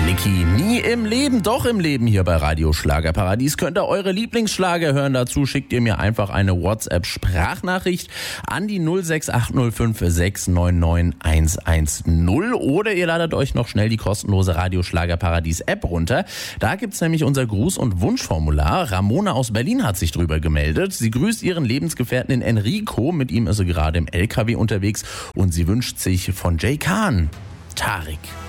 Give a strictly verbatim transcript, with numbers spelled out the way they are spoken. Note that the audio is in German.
Niki, nie im Leben, doch im Leben hier bei Radio Schlagerparadies. Könnt ihr eure Lieblingsschlager hören? Dazu schickt ihr mir einfach eine WhatsApp-Sprachnachricht an die null sechs acht null fünf sechs neun neun eins eins null oder ihr ladet euch noch schnell die kostenlose Radio Schlagerparadies App runter. Da gibt's nämlich unser Gruß- und Wunschformular. Ramona aus Berlin hat sich drüber gemeldet. Sie grüßt ihren Lebensgefährten in Enrico. Mit ihm ist sie gerade im L K W unterwegs und sie wünscht sich von Jay Khan Tarik.